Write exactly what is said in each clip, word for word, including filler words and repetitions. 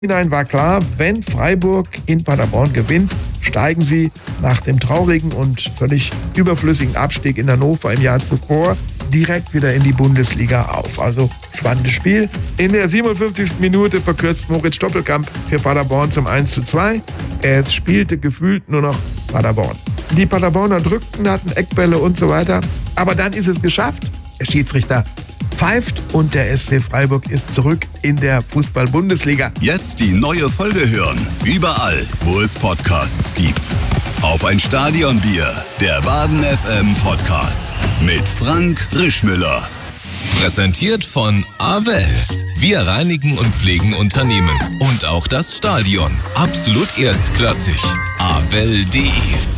Hinein war klar, wenn Freiburg in Paderborn gewinnt, steigen sie nach dem traurigen und völlig überflüssigen Abstieg in Hannover im Jahr zuvor direkt wieder in die Bundesliga auf. Also spannendes Spiel. In der siebenundfünfzigsten Minute verkürzt Moritz Stoppelkamp für Paderborn zum eins zu zwei. Es spielte gefühlt nur noch Paderborn. Die Paderborner drückten, hatten Eckbälle und so weiter. Aber dann ist es geschafft. Der Schiedsrichter pfeift und der S C Freiburg ist zurück in der Fußball-Bundesliga. Jetzt die neue Folge hören. Überall, wo es Podcasts gibt. Auf ein Stadionbier. Der Baden F M Podcast. Mit Frank Rischmüller. Präsentiert von Avel. Wir reinigen und pflegen Unternehmen. Und auch das Stadion. Absolut erstklassig. avel punkt de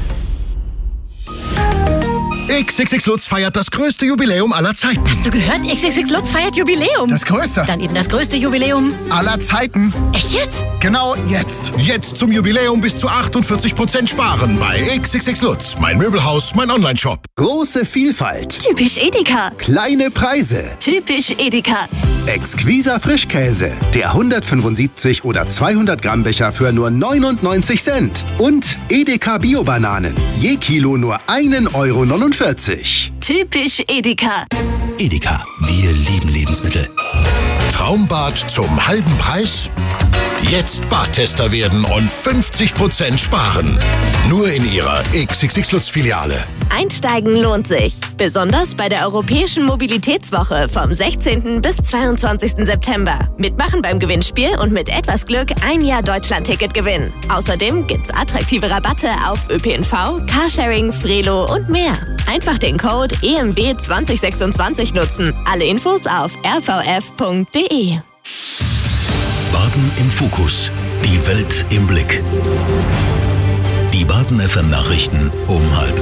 X X X Lutz feiert das größte Jubiläum aller Zeiten. Hast du gehört? X X X Lutz feiert Jubiläum. Das größte. Dann eben das größte Jubiläum aller Zeiten. Echt jetzt? Genau jetzt. Jetzt zum Jubiläum bis zu achtundvierzig Prozent sparen bei X X X Lutz. Mein Möbelhaus, mein Onlineshop. Große Vielfalt. Typisch Edeka. Kleine Preise. Typisch Edeka. Exquiser Frischkäse. Der hundertfünfundsiebzig oder zweihundert Gramm Becher für nur neunundneunzig Cent. Und Edeka Bio-Bananen. Je Kilo nur ein Euro neunundvierzig. Typisch Edeka. Edeka, wir lieben Lebensmittel. Traumbad zum halben Preis? Jetzt Badtester werden und fünfzig Prozent sparen. Nur in Ihrer X X X Lutz Filiale. Einsteigen lohnt sich. Besonders bei der Europäischen Mobilitätswoche vom sechzehnten bis zweiundzwanzigsten September. Mitmachen beim Gewinnspiel und mit etwas Glück ein Jahr Deutschland-Ticket gewinnen. Außerdem gibt's attraktive Rabatte auf Ö P N V, Carsharing, Frelo und mehr. Einfach den Code E M W zwanzig sechsundzwanzig nutzen. Alle Infos auf r v f punkt de. Baden im Fokus. Die Welt im Blick. Die Baden F M Nachrichten um halb.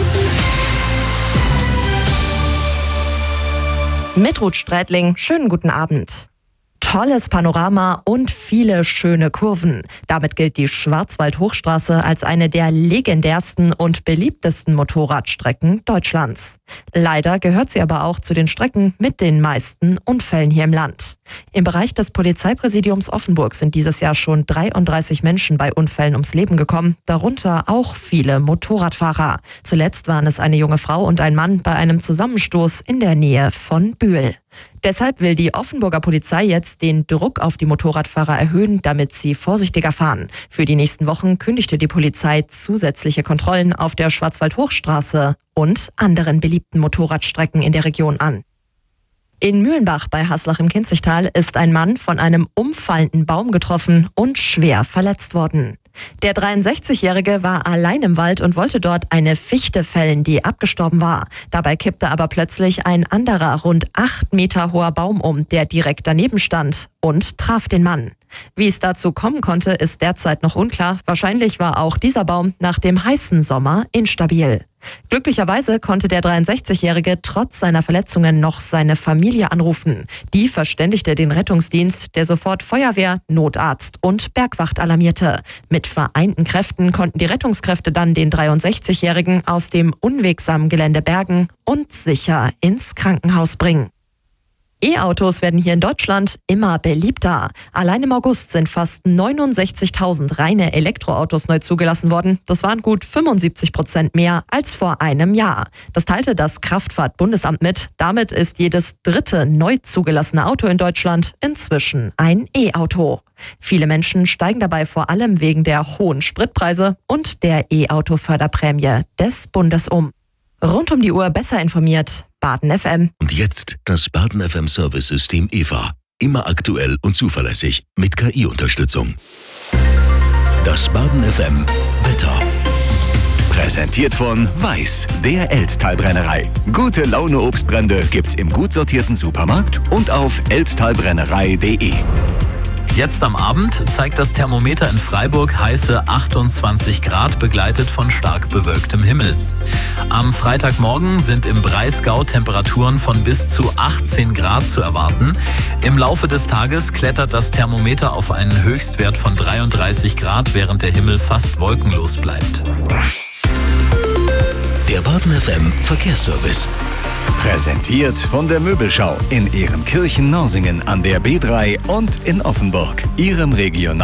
Mit Ruth Strätling, schönen guten Abend. Tolles Panorama und viele schöne Kurven. Damit gilt die Schwarzwald-Hochstraße als eine der legendärsten und beliebtesten Motorradstrecken Deutschlands. Leider gehört sie aber auch zu den Strecken mit den meisten Unfällen hier im Land. Im Bereich des Polizeipräsidiums Offenburg sind dieses Jahr schon dreiunddreißig Menschen bei Unfällen ums Leben gekommen, darunter auch viele Motorradfahrer. Zuletzt waren es eine junge Frau und ein Mann bei einem Zusammenstoß in der Nähe von Bühl. Deshalb will die Offenburger Polizei jetzt den Druck auf die Motorradfahrer erhöhen, damit sie vorsichtiger fahren. Für die nächsten Wochen kündigte die Polizei zusätzliche Kontrollen auf der Schwarzwald-Hochstraße und anderen beliebten Motorradstrecken in der Region an. In Mühlenbach bei Haslach im Kinzigtal ist ein Mann von einem umfallenden Baum getroffen und schwer verletzt worden. Der dreiundsechzigjährige war allein im Wald und wollte dort eine Fichte fällen, die abgestorben war. Dabei kippte aber plötzlich ein anderer, rund acht Meter hoher Baum um, der direkt daneben stand und traf den Mann. Wie es dazu kommen konnte, ist derzeit noch unklar. Wahrscheinlich war auch dieser Baum nach dem heißen Sommer instabil. Glücklicherweise konnte der dreiundsechzigjährige trotz seiner Verletzungen noch seine Familie anrufen. Die verständigte den Rettungsdienst, der sofort Feuerwehr, Notarzt und Bergwacht alarmierte. Mit vereinten Kräften konnten die Rettungskräfte dann den dreiundsechzigjährigen aus dem unwegsamen Gelände bergen und sicher ins Krankenhaus bringen. E-Autos werden hier in Deutschland immer beliebter. Allein im August sind fast neunundsechzigtausend reine Elektroautos neu zugelassen worden. Das waren gut fünfundsiebzig Prozent mehr als vor einem Jahr. Das teilte das Kraftfahrtbundesamt mit. Damit ist jedes dritte neu zugelassene Auto in Deutschland inzwischen ein E-Auto. Viele Menschen steigen dabei vor allem wegen der hohen Spritpreise und der E-Auto-Förderprämie des Bundes um. Rund um die Uhr besser informiert. Baden F M. Und jetzt das Baden F M Service-System E V A. Immer aktuell und zuverlässig mit K I-Unterstützung. Das Baden F M Wetter. Präsentiert von Weiß, der Elztal-Brennerei. Gute Laune Obstbrände gibt's im gut sortierten Supermarkt und auf elztalbrennerei punkt de. Jetzt am Abend zeigt das Thermometer in Freiburg heiße achtundzwanzig Grad, begleitet von stark bewölktem Himmel. Am Freitagmorgen sind im Breisgau Temperaturen von bis zu achtzehn Grad zu erwarten. Im Laufe des Tages klettert das Thermometer auf einen Höchstwert von dreiunddreißig Grad, während der Himmel fast wolkenlos bleibt. Der Baden F M Verkehrsservice. Präsentiert von der Möbelschau in Ehrenkirchen-Norsingen an der B drei und in Offenburg, Ihrem Regional